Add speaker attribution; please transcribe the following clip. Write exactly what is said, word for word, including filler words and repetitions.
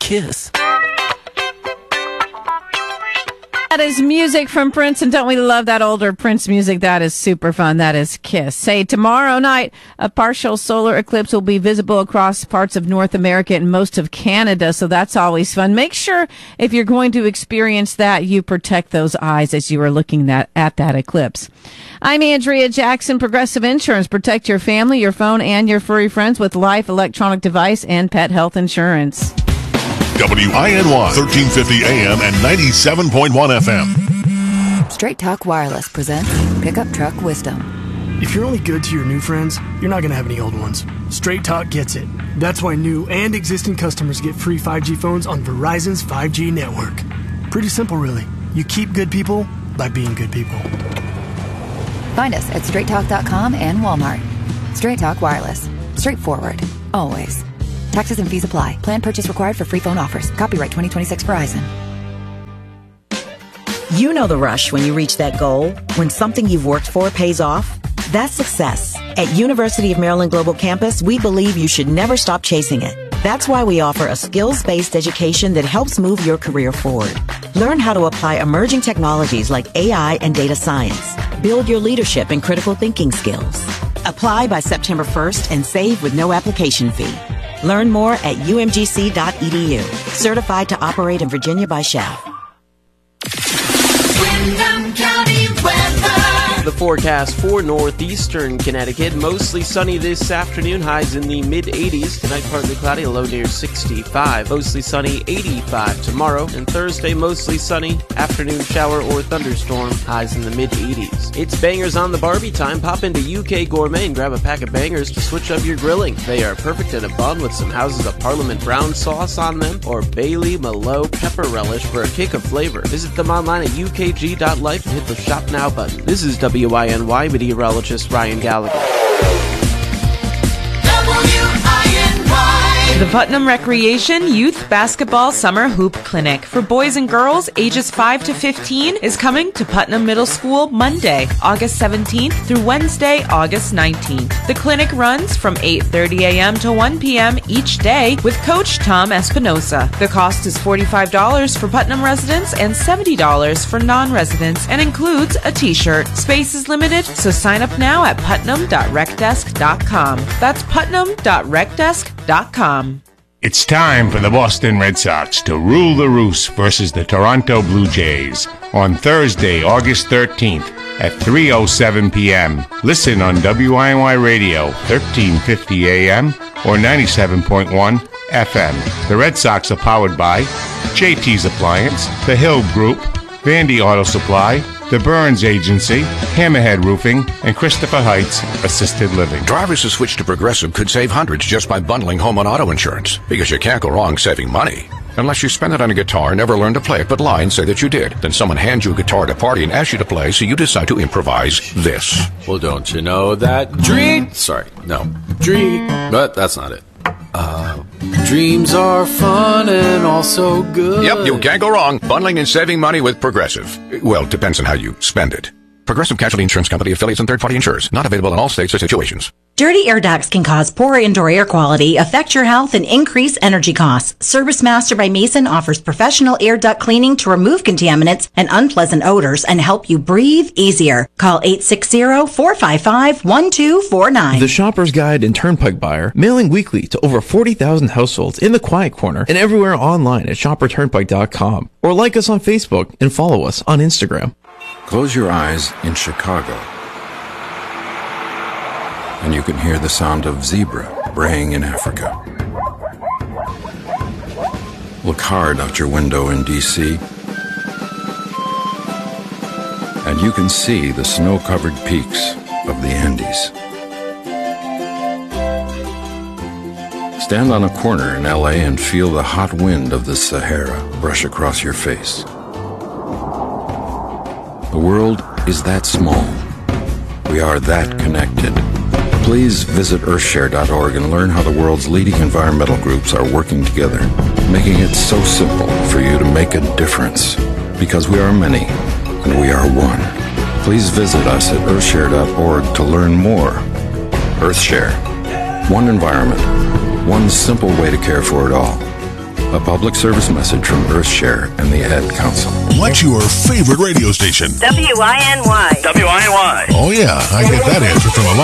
Speaker 1: KISS.
Speaker 2: That is music from Prince, and don't we love that older Prince music? That is super fun. That is KISS. Say, tomorrow night, a partial solar eclipse will be visible across parts of North America and most of Canada, so that's always fun. Make sure, if you're going to experience that, you protect those eyes as you are looking that, at that eclipse. I'm Andrea Jackson, Progressive Insurance. Protect your family, your phone, and your furry friends with life, electronic device, and pet health insurance.
Speaker 3: W I N Y, thirteen fifty A M and ninety-seven point one F M.
Speaker 4: Straight Talk Wireless presents Pickup Truck Wisdom.
Speaker 5: If you're only good to your new friends, you're not going to have any old ones. Straight Talk gets it. That's why new and existing customers get free five G phones on Verizon's five G network. Pretty simple, really. You keep good people by being good people.
Speaker 4: Find us at straight talk dot com and Walmart. Straight Talk Wireless. Straightforward. Always. Taxes and fees apply. Plan purchase required for free phone offers. Copyright twenty twenty-six Verizon.
Speaker 6: You know the rush when you reach that goal, when something you've worked for pays off. That's success. At University of Maryland Global Campus, we believe you should never stop chasing it. That's why we offer a skills-based education that helps move your career forward. Learn how to apply emerging technologies like A I and data science. Build your leadership and critical thinking skills. Apply by September first and save with no application fee. Learn more at U M G C dot E D U. Certified to operate in Virginia by S H A F.
Speaker 7: Windham County weather.
Speaker 8: The forecast for northeastern Connecticut, mostly sunny this afternoon, highs in the mid eighties. Tonight, partly cloudy, a low near sixty-five. Mostly sunny, eighty-five tomorrow. And Thursday, mostly sunny, afternoon shower or thunderstorm, highs in the mid eighties. It's Bangers on the Barbie time. Pop into U K Gourmet and grab a pack of bangers to switch up your grilling. They are perfect in a bun with some Houses of Parliament brown sauce on them, or Bailey Malo pepper relish for a kick of flavor. Visit them online at U K G dot life and hit the Shop Now button. This is W I N Y meteorologist Ryan Gallagher.
Speaker 7: W I N Y.
Speaker 9: The Putnam Recreation Youth Basketball Summer Hoop Clinic for boys and girls ages five to fifteen is coming to Putnam Middle School Monday, August seventeenth through Wednesday, August nineteenth. The clinic runs from eight thirty a.m. to one p.m. each day with Coach Tom Espinosa. The cost is forty-five dollars for Putnam residents and seventy dollars for non-residents and includes a t-shirt. Space is limited, so sign up now at putnam dot rec desk dot com. That's putnam dot rec desk dot com.
Speaker 10: It's time for the Boston Red Sox to rule the roost versus the Toronto Blue Jays on Thursday, August thirteenth at three oh seven p.m. Listen on W I N Y Radio, thirteen fifty a.m. or ninety-seven point one F M. The Red Sox are powered by J T's Appliance, The Hill Group, Vandy Auto Supply, The Burns Agency, Hammerhead Roofing, and Christopher Heights Assisted Living.
Speaker 11: Drivers who switch to Progressive could save hundreds just by bundling home and auto insurance, because you can't go wrong saving money. Unless you spend it on a guitar, never learn to play it, but lie and say that you did. Then someone hands you a guitar at a party and asks you to play, so you decide to improvise this.
Speaker 12: Well, don't you know that dream... Sorry, no. Dream... But that's not it. Uh, dreams are fun and also good.
Speaker 11: Yep, you can't go wrong. Bundling and saving money with Progressive. Well, it depends on how you spend it. Progressive Casualty Insurance Company, affiliates, and third-party insurers. Not available in all states or situations.
Speaker 13: Dirty air ducts can cause poor indoor air quality, affect your health, and increase energy costs. Service Master by Mason offers professional air duct cleaning to remove contaminants and unpleasant odors and help you breathe easier. Call eight six zero, four five five, one two four nine.
Speaker 14: The Shopper's Guide and Turnpike Buyer, mailing weekly to over forty thousand households in the Quiet Corner and everywhere online at shopper turnpike dot com. Or like us on Facebook and follow us on Instagram.
Speaker 15: Close your eyes in Chicago, and you can hear the sound of zebra braying in Africa. Look hard out your window in D C, and you can see the snow-covered peaks of the Andes. Stand on a corner in L A and feel the hot wind of the Sahara brush across your face. The world is that small. We are that connected. Please visit earthshare dot org and learn how the world's leading environmental groups are working together, making it so simple for you to make a difference. Because we are many, and we are one. Please visit us at earthshare dot org to learn more. Earthshare. One environment. One simple way to care for it all. A public service message from Earthshare and the Ad Council.
Speaker 3: What's your favorite radio station?
Speaker 1: W I N Y.
Speaker 3: W I N Y. Oh, yeah, I get that answer from a lot.